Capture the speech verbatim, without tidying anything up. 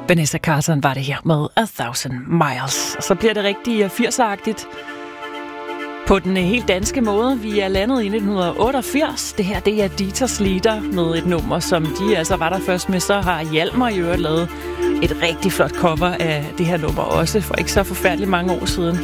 Vanessa Carlton var det her med A Thousand Miles. Og så bliver det rigtig firsagtigt på den helt danske måde. Vi er landet i nitten otteogfirs. Det her, det er Dieters Lieder med et nummer, som de altså var der først med. Så har Hjalmar i øvrigt lavet et rigtig flot cover af det her nummer også, for ikke så forfærdeligt mange år siden.